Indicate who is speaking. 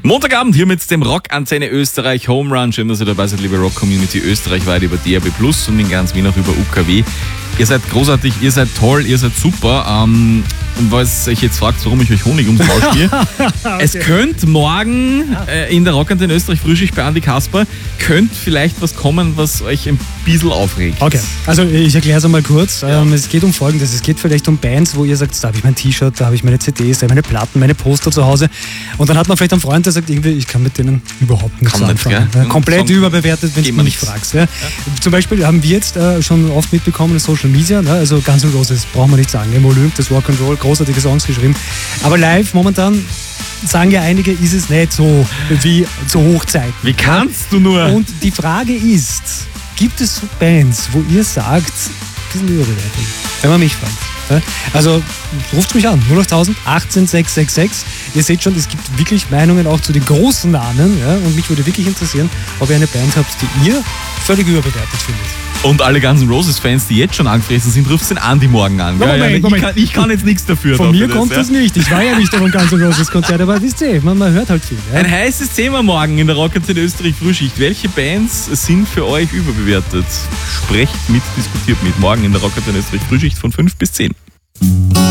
Speaker 1: Montagabend hier mit dem Rock-Antenne Österreich Home Run. Schön, dass ihr dabei seid, liebe Rock-Community österreichweit über DAB+ und in ganz Wien auch über UKW. Ihr seid großartig, ihr seid toll, ihr seid super. Und was euch jetzt fragt, warum ich euch Honig ums Maul spiele. Okay. Es könnte morgen in der Rock-Antenne Österreich Frühschicht bei Andi Kasper, könnte vielleicht was kommen, was euch ein bisschen aufregt.
Speaker 2: Okay, also ich erkläre es einmal kurz. Es geht um Folgendes. Es geht vielleicht um Bands, wo ihr sagt, da habe ich mein T-Shirt, da habe ich meine CDs, da habe ich meine Platten, meine Poster zu Hause. Und dann hat man vielleicht einen Freund, der sagt, irgendwie, ich kann mit denen überhaupt nichts anfangen. Komplett überbewertet, wenn du mich fragst. Ja. Zum Beispiel haben wir jetzt schon oft mitbekommen in Social Media, also Guns N' Roses, brauchen wir nicht sagen, im Olymp, das Rock'n'Roll, großartige Songs geschrieben. Aber live momentan sagen ja einige, ist es nicht so wie zu Hochzeiten.
Speaker 1: Wie kannst du nur?
Speaker 2: Und die Frage ist, gibt es so Bands, wo ihr sagt, die sind überbewertet? Wenn man mich fragt. Also ruft mich an, 08000 18 666. Ihr seht schon, es gibt wirklich Meinungen auch zu den großen Namen. Ja? Und mich würde wirklich interessieren, ob ihr eine Band habt, die ihr völlig überbewertet findet.
Speaker 1: Und alle Guns N' Roses-Fans, die jetzt schon angefressen sind, ruft den Andi morgen an. Ich kann jetzt nichts dafür.
Speaker 2: Von mir kommt das nicht. Ich war ja nicht auf dem Guns N' Roses-Konzert, aber wisst ihr, man hört halt viel. Ja?
Speaker 1: Ein heißes Thema morgen in der Rock-Antenne Österreich Frühschicht. Welche Bands sind für euch überbewertet? Sprecht mit, diskutiert mit. Morgen in der Rock-Antenne Österreich Frühschicht von 5 bis 10.